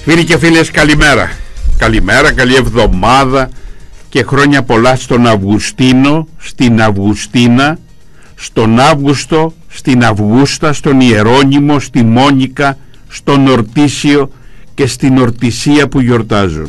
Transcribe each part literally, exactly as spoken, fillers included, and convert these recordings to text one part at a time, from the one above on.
Φίλοι και φίλες, καλημέρα. Καλημέρα, καλή εβδομάδα και χρόνια πολλά στον Αυγουστίνο, στην Αυγουστίνα, στον Αύγουστο, στην Αυγούστα, στον Ιερώνυμο, στη Μόνικα, στον Ορτίσιο και στην Ορτισία που γιορτάζουν.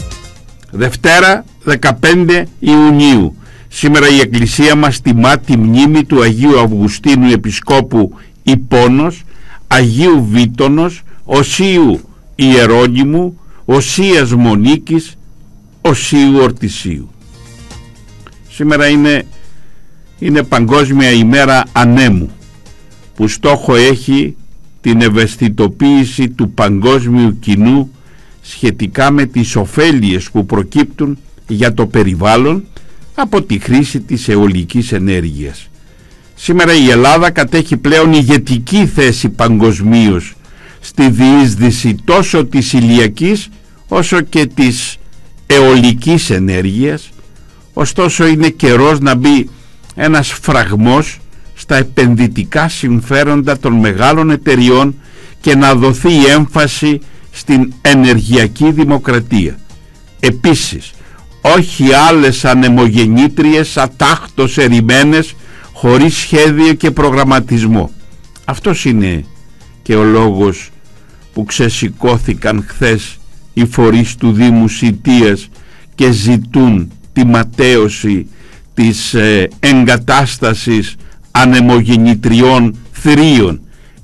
Δευτέρα δεκαπέντε Ιουνίου. Σήμερα η Εκκλησία μας τιμά τη μνήμη του Αγίου Αυγουστίνου Επισκόπου Ιππώνος, Αγίου Βίτωνος, Οσίου Ιερώνυμου, Οσίας Μονίκης, Οσίου Ορτισίου. Σήμερα είναι, είναι Παγκόσμια ημέρα ανέμου, που στόχο έχει την ευαισθητοποίηση του παγκόσμιου κοινού σχετικά με τις ωφέλειες που προκύπτουν για το περιβάλλον από τη χρήση της αιωλικής ενέργειας. Σήμερα η Ελλάδα κατέχει πλέον ηγετική θέση παγκοσμίως στη διείσδυση τόσο της ηλιακής όσο και της αιωλικής ενέργειας. Ωστόσο είναι καιρός να μπει ένας φραγμός στα επενδυτικά συμφέροντα των μεγάλων εταιριών και να δοθεί έμφαση στην ενεργειακή δημοκρατία. Επίσης, όχι άλλες ανεμογεννήτριες ατάχτως ερημένες χωρίς σχέδιο και προγραμματισμό. Αυτός είναι και ο λόγος που ξεσηκώθηκαν χθες οι φορείς του Δήμου Σιτίας και ζητούν τη ματαίωση της ε, εγκατάστασης ανεμογεννητριών θηρίων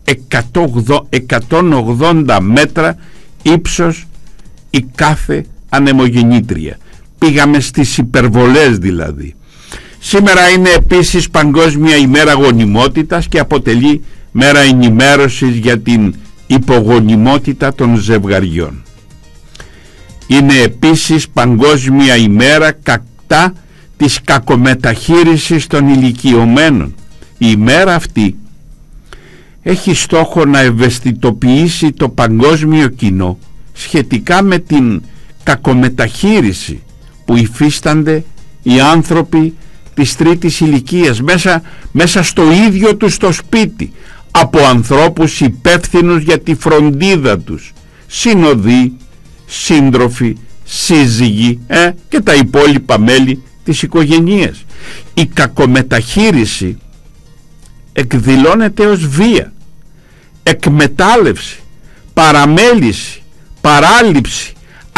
εκατόν ογδόντα μέτρα ύψος η κάθε ανεμογεννήτρια. Πήγαμε στις υπερβολές δηλαδή. Σήμερα είναι επίσης Παγκόσμια ημέρα γονιμότητας και αποτελεί μέρα ενημέρωσης για την υπογονιμότητα των ζευγαριών. Είναι επίσης Παγκόσμια ημέρα κατά της κακομεταχείρισης των ηλικιωμένων. Η ημέρα αυτή έχει στόχο να ευαισθητοποιήσει το παγκόσμιο κοινό σχετικά με την κακομεταχείριση που υφίστανται οι άνθρωποι της τρίτης ηλικίας μέσα, μέσα στο ίδιο τους το σπίτι, από ανθρώπους υπεύθυνους για τη φροντίδα τους, συνοδοί, σύντροφοι, σύζυγοι ε, και τα υπόλοιπα μέλη της οικογένειας. Η κακομεταχείριση εκδηλώνεται ως βία, εκμετάλλευση, παραμέληση, παράληψη,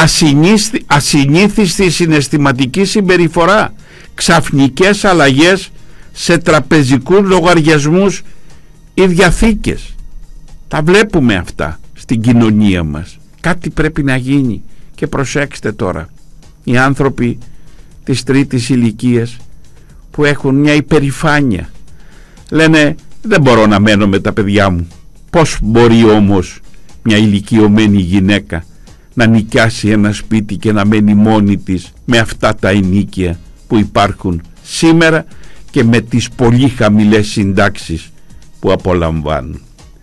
ασυνήθιστη συναισθηματική συμπεριφορά, ξαφνικές αλλαγές σε τραπεζικούς λογαριασμούς ή διαθήκες. Τα βλέπουμε αυτά στην κοινωνία μας. Κάτι πρέπει να γίνει και προσέξτε τώρα, οι άνθρωποι της τρίτης ηλικίας που έχουν μια υπερηφάνεια λένε δεν μπορώ να μένω με τα παιδιά μου. Πώς μπορεί όμως μια ηλικιωμένη γυναίκα να νοικιάσει ένα σπίτι και να μένει μόνη της με αυτά τα ενοίκια που υπάρχουν σήμερα και με τις πολύ χαμηλές συντάξεις που απολαμβάνουν.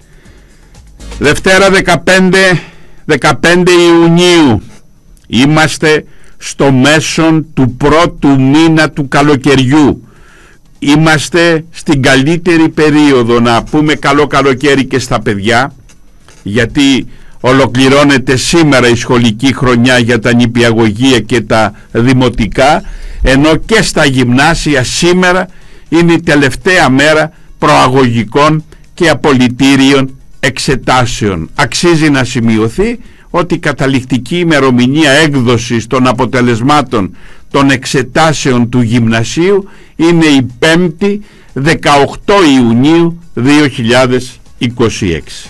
Δευτέρα δεκαπέντε Ιουνίου. Είμαστε στο μέσον του πρώτου μήνα του καλοκαιριού. Είμαστε στην καλύτερη περίοδο να πούμε καλό καλοκαίρι και στα παιδιά, γιατί ολοκληρώνεται σήμερα η σχολική χρονιά για τα νηπιαγωγεία και τα δημοτικά, ενώ και στα γυμνάσια σήμερα είναι η τελευταία μέρα προαγωγικών και απολυτήριων εξετάσεων. Αξίζει να σημειωθεί ότι η καταληκτική ημερομηνία έκδοσης των αποτελεσμάτων των εξετάσεων του γυμνασίου είναι η πέμπτη δεκαοκτώ Ιουνίου δύο χιλιάδες είκοσι έξι.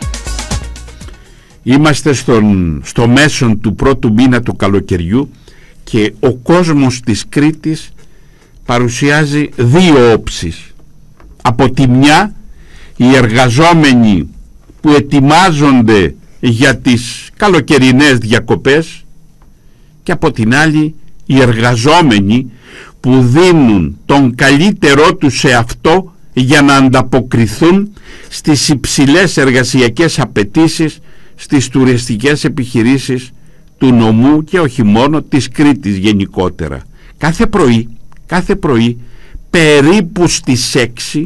Είμαστε στον, στο μέσον του πρώτου μήνα του καλοκαιριού και ο κόσμος της Κρήτης παρουσιάζει δύο όψεις. Από τη μια, οι εργαζόμενοι που ετοιμάζονται για τις καλοκαιρινές διακοπές και από την άλλη οι εργαζόμενοι που δίνουν τον καλύτερό τους σε αυτό για να ανταποκριθούν στις υψηλές εργασιακές απαιτήσεις στις τουριστικές επιχειρήσεις του νομού και όχι μόνο της Κρήτης γενικότερα. Κάθε πρωί, κάθε πρωί περίπου στις έξι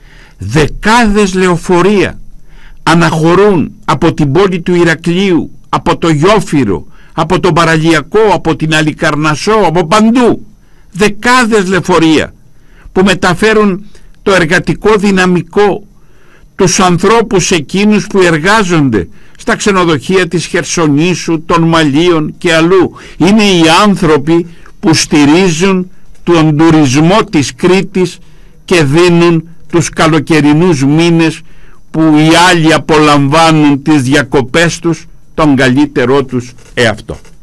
δεκάδες λεωφορεία αναχωρούν από την πόλη του Ηρακλείου, από το Γιόφυρο, από τον Παραλιακό, από την Αλικαρνασσό, από παντού. Δεκάδες λεωφορεία που μεταφέρουν το εργατικό δυναμικό, τους ανθρώπους εκείνους που εργάζονται στα ξενοδοχεία της Χερσονήσου, των Μαλίων και αλλού. Είναι οι άνθρωποι που στηρίζουν τον τουρισμό της Κρήτης και δίνουν τους καλοκαιρινούς μήνες που οι άλλοι απολαμβάνουν τις διακοπές τους τον καλύτερό τους εαυτό.